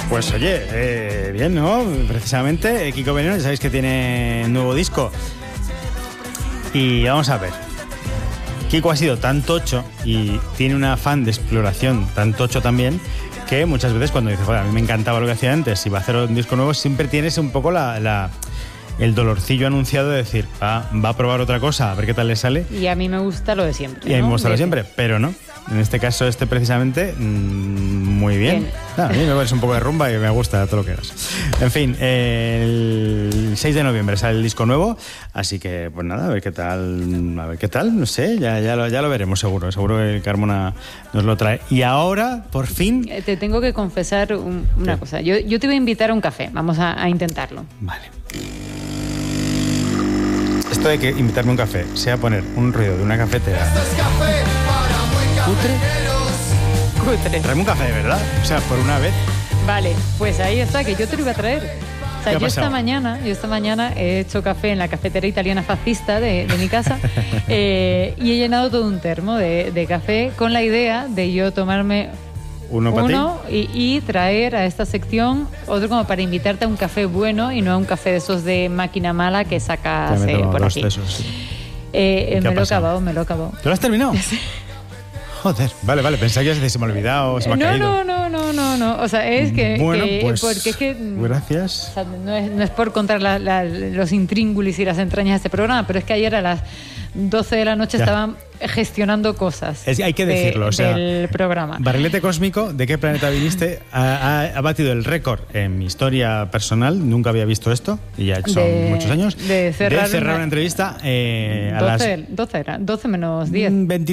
Pues oye, bien, ¿no? Precisamente, Kiko Veneno, ya sabéis que tiene un nuevo disco. Y vamos a ver. Kiko ha sido tan tocho y tiene un afán de exploración tan tocho también, que muchas veces cuando dices, joder, a mí me encantaba lo que hacía antes y va a hacer un disco nuevo, siempre tienes un poco el dolorcillo anunciado de decir, va a probar otra cosa, a ver qué tal le sale. Y a mí me gusta lo de siempre. Y a mí me gusta lo de siempre, pero no. En este caso, precisamente, muy bien. A mí me parece un poco de rumba y me gusta todo lo que hagas. En fin, el 6 de noviembre sale el disco nuevo, así que, pues nada, a ver qué tal, no sé, ya lo veremos seguro que el Carmona nos lo trae. Y ahora, por fin... Te tengo que confesar una cosa. Yo te voy a invitar a un café, vamos a intentarlo. Vale. Esto de que invitarme a un café sea poner un ruido de una cafetera... ¿Cutre? Traeme un café, ¿verdad? O sea, por una vez. Vale, pues ahí está, que yo te lo iba a traer. O sea, yo esta mañana he hecho café en la cafetera italiana fascista de mi casa y he llenado todo un termo de café con la idea de yo tomarme uno y traer a esta sección otro como para invitarte a un café bueno y no a un café de esos de máquina mala que sacas por aquí. Esos, sí. Me lo he acabado. ¿Tú lo has terminado? Sí. Joder, vale, pensaba que se me ha olvidado, se me ha caído. No, o sea, es que... Bueno, pues, porque es que... Gracias. O sea, no es por contar los intríngulis y las entrañas de este programa, pero es que ayer a las 12 de la noche estaban gestionando cosas. Hay que decirlo, o sea, del programa. Barrilete Cósmico, ¿de qué planeta viniste? Ha batido el récord en mi historia personal, nunca había visto esto, y ya son muchos años, de cerrar una entrevista a las... 12 menos 10.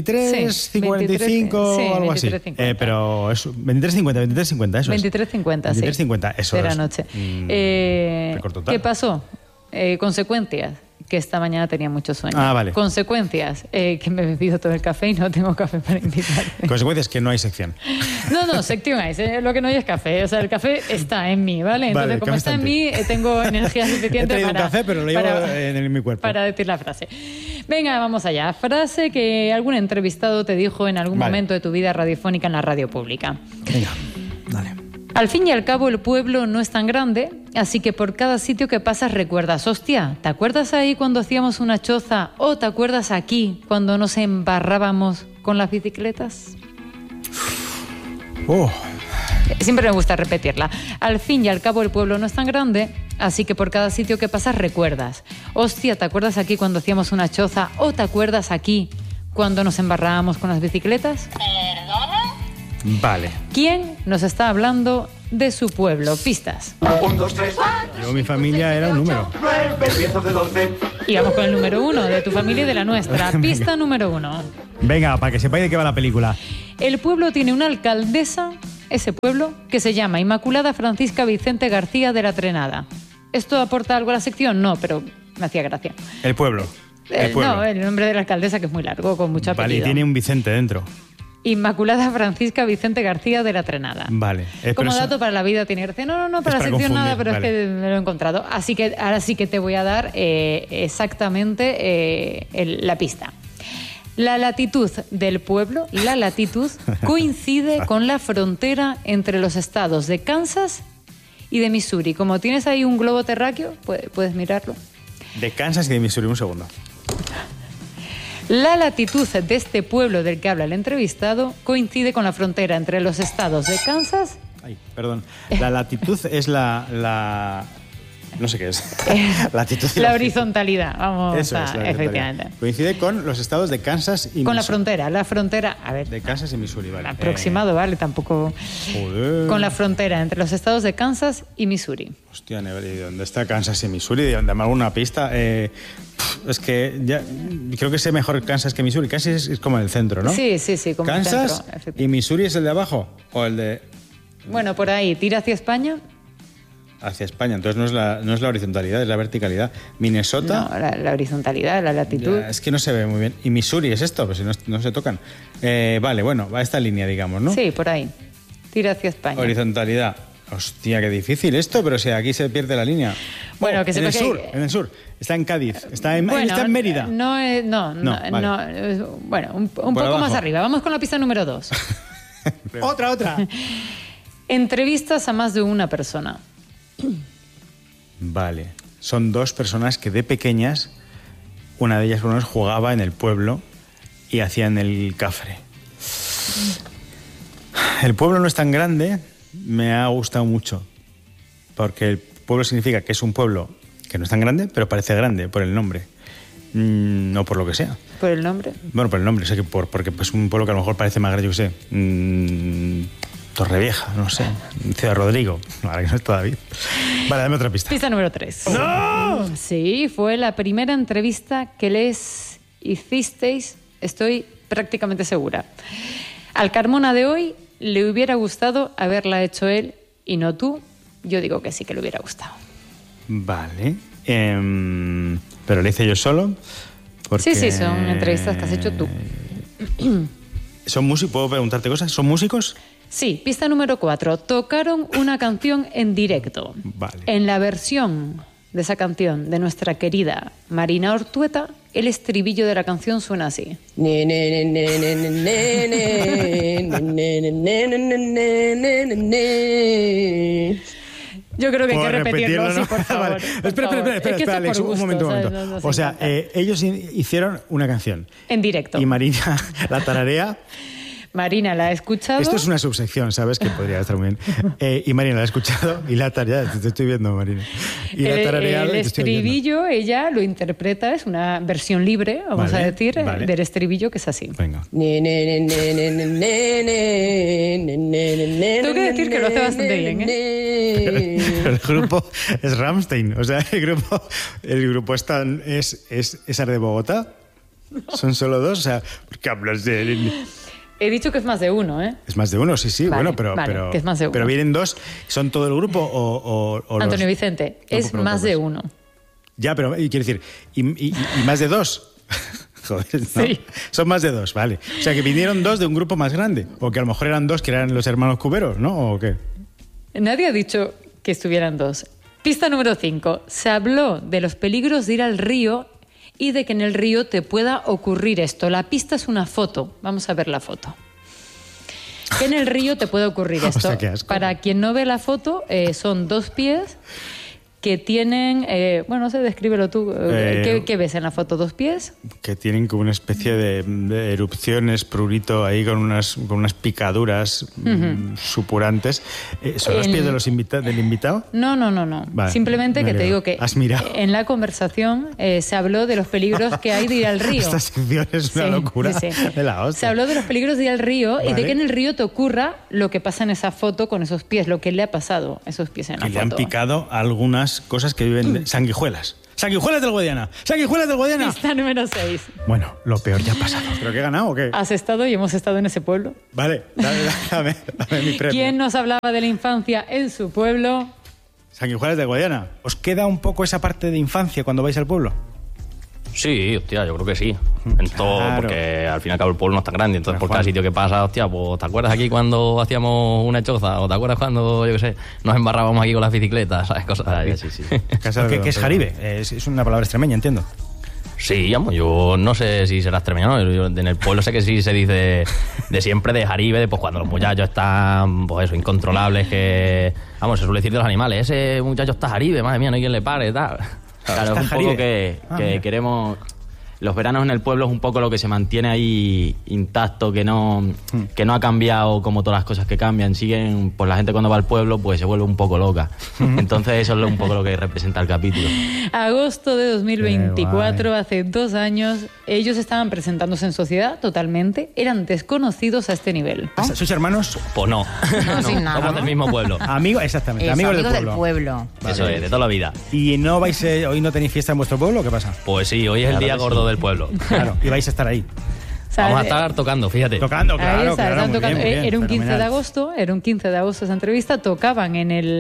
23:55, algo así. Pero es 23:50, eso es. 23:50, eso de la noche. Récord total. ¿Qué pasó? Consecuencias. Que esta mañana tenía mucho sueño. Vale. Consecuencias, que me he bebido todo el café y no tengo café para invitarte. Consecuencias, que no hay sección. No, sección hay. Lo que no hay es café. O sea, el café está en mí, ¿vale? Entonces, como está en mí, tengo energía suficiente para... He traído un café, pero lo llevo en mi cuerpo. Para decir la frase. Venga, vamos allá. Frase que algún entrevistado te dijo en algún momento de tu vida radiofónica en la radio pública. Venga, dale. Al fin y al cabo, el pueblo no es tan grande, así que por cada sitio que pasas recuerdas, hostia, ¿te acuerdas ahí cuando hacíamos una choza? ¿O te acuerdas aquí cuando nos embarrábamos con las bicicletas? Siempre me gusta repetirla. Al fin y al cabo, el pueblo no es tan grande, así que por cada sitio que pasas recuerdas, hostia, ¿te acuerdas aquí cuando hacíamos una choza? ¿O te acuerdas aquí cuando nos embarrábamos con las bicicletas? ¿Perdona? Vale. ¿Quién nos está hablando de su pueblo? Pistas. 1, 2, 3, 4. Yo, mi familia era un número. 9, empiezo de 12. Y vamos con el número 1 de tu familia y de la nuestra. Pista número 1. Venga, para que sepáis de qué va la película. El pueblo tiene una alcaldesa, ese pueblo, que se llama Inmaculada Francisca Vicente García de la Trenada. ¿Esto aporta algo a la sección? No, pero me hacía gracia. El pueblo. No, el nombre de la alcaldesa, que es muy largo, con mucho apellido. Vale, y tiene un Vicente dentro. Inmaculada Francisca Vicente García de la Trenada. Vale. Como dato para la vida tiene gracia. No, para la sección nada, pero vale. Es que me lo he encontrado. Así que ahora sí que te voy a dar exactamente la pista. La latitud del pueblo, coincide con la frontera entre los estados de Kansas y de Missouri. Como tienes ahí un globo terráqueo, puedes mirarlo. De Kansas y de Missouri, un segundo. La latitud de este pueblo del que habla el entrevistado coincide con la frontera entre los estados de Kansas... Perdón. La latitud es la... No sé qué es. Latitud y la horizontalidad. Vamos Eso es, efectivamente. Coincide con los estados de Kansas y con Missouri. La frontera, a ver. De Kansas y Missouri, vale. Aproximado, vale, tampoco... Joder. Con la frontera entre los estados de Kansas y Missouri. Hostia, ¿y dónde está Kansas y Missouri? Dame alguna pista. Es que ya creo que sé mejor Kansas que Missouri. Kansas es como el centro, ¿no? Sí, como Kansas el centro. ¿Y Missouri es el de abajo? ¿O el de...? Bueno, por ahí, tira hacia España. Hacia España, entonces no es la horizontalidad, es la verticalidad. Minnesota... No, la horizontalidad, la latitud... Ya, es que no se ve muy bien. ¿Y Missouri es esto? Pues si no se tocan. Vale, bueno, va esta línea, digamos, ¿no? Sí, por ahí. Tira hacia España. Horizontalidad. Hostia, qué difícil esto, pero si aquí se pierde la línea. Bueno, que en el sur. Está en Cádiz. Está en Mérida. Bueno, un poco más arriba. Vamos con la pista número 2. Otra. Entrevistas a más de una persona. Vale. Son 2 personas que de pequeñas, una de ellas por lo menos jugaba en el pueblo y hacían el cafre. El pueblo no es tan grande, me ha gustado mucho, porque el pueblo significa que es un pueblo que no es tan grande, pero parece grande por el nombre, no por lo que sea. ¿Por el nombre? Bueno, por el nombre, sé que porque es un pueblo que a lo mejor parece más grande, yo qué sé, Torrevieja, no sé, Ciudad Rodrigo, ahora que no está David. Vale, dame otra pista. Pista número 3. ¡No! Sí, fue la primera entrevista que les hicisteis, estoy prácticamente segura. Al Carmona de hoy le hubiera gustado haberla hecho él y no tú. Yo digo que sí que le hubiera gustado. Vale. Pero lo hice yo solo. Porque... Sí, son entrevistas que has hecho tú. ¿Son músicos? ¿Puedo preguntarte cosas? ¿Son músicos? Sí, pista número 4. Tocaron una canción en directo. Vale. En la versión de esa canción de nuestra querida Marina Ortueta, el estribillo de la canción suena así. Yo creo que hay que repetirlo, sí, por favor. Vale. Espera, Alex, un momento. O sea, ellos hicieron una canción. En directo. Y Marina la tararea. Marina la ha escuchado. Esto es una subsección, ¿sabes? Que podría estar muy bien. Y Marina la ha escuchado y la ha tareado. Te estoy viendo, Marina. Y la ha tarareado. El estribillo, ella lo interpreta, es una versión libre, vamos a decir, del estribillo, que es así. Venga. Tengo que decir que lo hace bastante bien, ¿eh? Pero el grupo es Rammstein. O sea, el grupo es de Bogotá. Son solo 2. O sea, ¿por qué hablas de...? He dicho que es más de uno, ¿eh? Es más de uno, sí. Vale, bueno, pero que es más de uno. Pero vienen 2. ¿Son todo el grupo o Antonio Vicente, es más de uno. Ya, pero quiero decir, ¿y más de 2? Joder, ¿no? Sí. Son más de 2, vale. O sea, que vinieron 2 de un grupo más grande. O que a lo mejor eran 2 que eran los hermanos Cuberos, ¿no? ¿O qué? Nadie ha dicho que estuvieran 2. Pista número 5. Se habló de los peligros de ir al río y de que en el río te pueda ocurrir esto. La pista es una foto. Vamos a ver la foto. Que en el río te puede ocurrir esto. O sea, qué asco. Para quien no ve la foto, son 2 pies que tienen... bueno, no sé, descríbelo tú. ¿Qué ves en la foto? ¿2 pies? Que tienen como una especie de erupciones, prurito ahí con unas picaduras supurantes. ¿Son los pies del invitado? No. Vale, simplemente que te digo que has mirado. En la conversación se habló de los peligros que hay de ir al río. Esta sección es una locura de la hostia. Se habló de los peligros de ir al río y Vale. de que en el río te ocurra lo que pasa en esa foto con esos pies, lo que le ha pasado a esos pies en la Que foto. le han picado algunas cosas que viven de sanguijuelas. ¡Sanguijuelas del Guadiana! ¡Sanguijuelas del Guadiana! Pista número 6. Bueno, lo peor ya ha pasado. ¿Pero qué he ganado o qué? ¿Has estado y hemos estado en ese pueblo? Vale, dame mi premio. ¿Quién nos hablaba de la infancia en su pueblo? Sanguijuelas del Guadiana. ¿Os queda un poco esa parte de infancia cuando vais al pueblo? Sí, hostia, yo creo que sí. En todo, Claro. porque al fin y al cabo el pueblo no es tan grande. Entonces, Pero, por cada Juan. sitio que pasa, hostia, pues ¿te acuerdas aquí cuando hacíamos una choza? ¿O te acuerdas cuando, yo qué sé, nos embarrábamos aquí con las bicicletas? ¿Sabes? Cosas así. Sí. ¿Qué es jaribe? Es una palabra extremeña, entiendo. Sí, vamos, yo no sé si será extremeño, ¿no? Yo en el pueblo sé que sí se dice de siempre de jaribe, de pues cuando los muchachos están, pues eso, incontrolables, que... Vamos, se suele decir de los animales, ese muchacho está jaribe, madre mía, no hay quien le pare, tal. Claro, Está es un jaribe. poco que Mira. queremos... Los veranos en el pueblo es un poco lo que se mantiene ahí intacto, que no ha cambiado como todas las cosas que cambian. Siguen, pues la gente cuando va al pueblo pues se vuelve un poco loca. Entonces eso es un poco lo que representa el capítulo. Agosto de 2024, Qué guay. hace 2 años, ellos estaban presentándose en sociedad totalmente, eran desconocidos a este nivel. ¿Sois hermanos? Pues no, No, sin nada, somos ¿no? del mismo pueblo. Amigos, exactamente. Eso, amigos amigos del pueblo. Eso es, de toda la vida. ¿Y no vais, hoy no tenéis fiesta en vuestro pueblo? ¿Qué pasa? Pues sí, hoy es el día gordo del pueblo. Claro, y vais a estar ahí. O sea, Vamos a estar tocando, fíjate. Tocando, Ahí claro, está, claro. están Muy tocando. bien, muy bien, Era un 15 de fenomenal. agosto, esa entrevista, tocaban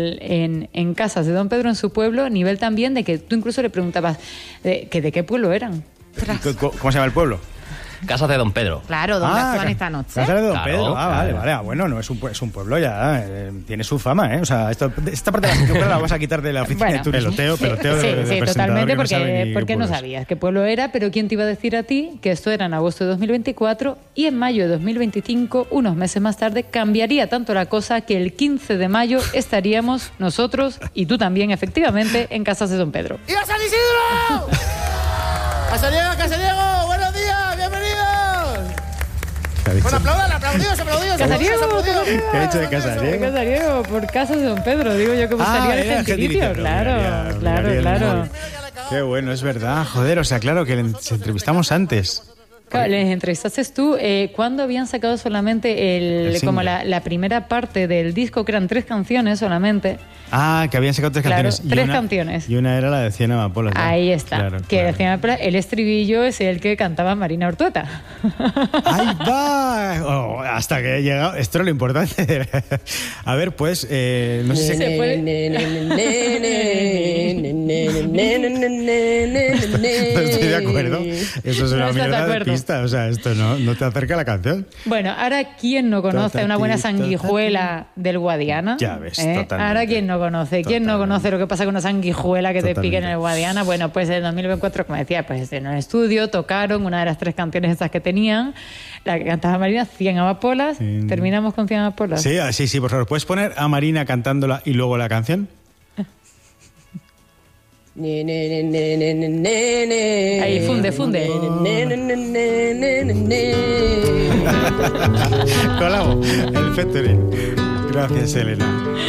en casas de Don Pedro en su pueblo, a nivel también de que tú incluso le preguntabas de qué pueblo eran. ¿Cómo se llama el pueblo? Casas de Don Pedro. Claro, donde actúan esta noche. Casa de Don Claro, Pedro. Vale, claro. vale. Bueno, no es un pueblo ya. Tiene su fama, ¿eh? O sea, esta parte de la cultura la vamos a quitar de la oficina de turismo. Peloteo Sí, de presentador totalmente, que no sabe ni porque qué no pueblo es. sabías qué pueblo era, pero ¿quién te iba a decir a ti que esto era en agosto de 2024 y en mayo de 2025, unos meses más tarde, cambiaría tanto la cosa que el 15 de mayo estaríamos nosotros, y tú también, efectivamente, en Casas de Don Pedro. ¡Viva San Isidro! ¡Casariego! ¡Buenos días! ¡Bienvenidos! ¿Qué ha dicho? Bueno, aplaudidos. Casariego, ¿Qué ha dicho de Casariego? Casariego, por Casas de Don Pedro, digo yo que gustaría de era gentilicio. gentilicio, Claro. Gabriel. Qué bueno, es verdad. Joder, o sea, claro que le entrevistamos antes. Claro, les entrevistaste tú. ¿Cuándo habían sacado solamente El como single. la primera parte del disco, que eran 3 canciones solamente? Ah, que habían sacado 3 Claro, canciones. 3 canciones. Y una era la de 100 amapolas. ¿no? Ahí está. Claro, que claro. decían, el estribillo es el que cantaba Marina Ortueta. ¡Ahí va! Oh, hasta que he llegado. Esto era lo importante. A ver, pues, no sé si Se puede. No estoy de acuerdo. Eso es No una estás de mierda de acuerdo. pista. O sea, esto no te acerca a la canción. Bueno, ahora, ¿quién no conoce una buena sanguijuela del Guadiana? Ya ves, totalmente. Ahora, ¿quién no conoce? ¿Quién no Totalmente. conoce lo que pasa con una sanguijuela que te Totalmente. pique en el Guadiana? Bueno, pues en 2024, como decía, pues en el estudio tocaron una de las 3 canciones estas que tenían, la que cantaba Marina, 100 amapolas. Sí. Terminamos con 100 amapolas. Sí, por favor. ¿Puedes poner a Marina cantándola y luego la canción? Ahí, funde. Colabo, el featuring. Gracias, Elena.